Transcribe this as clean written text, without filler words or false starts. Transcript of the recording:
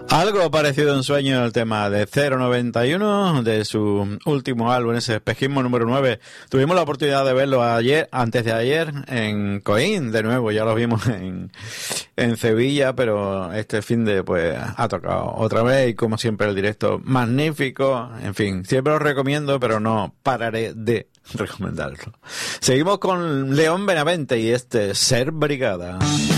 Algo parecido en sueño el tema de 091 de su último álbum, ese Espejismo número 9. Tuvimos la oportunidad de verlo antes de ayer, en Coín, de nuevo, ya lo vimos en Sevilla, pero este fin de pues ha tocado otra vez y como siempre el directo magnífico, en fin, siempre lo recomiendo, pero no pararé de recomendarlo. Seguimos con León Benavente y este Ser Brigada.